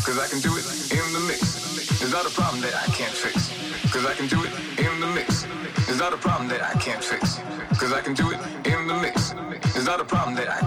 Cause I can do it in the mix. It's not a problem that I can't fix. Cause I can do it in the mix. It's not a problem that I can't fix. Cause I can do it in the mix. It's not a problem that I